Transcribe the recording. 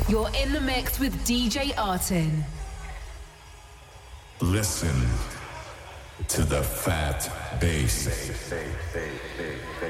You're in the mix with DJ Artin. Listen to the fat bass.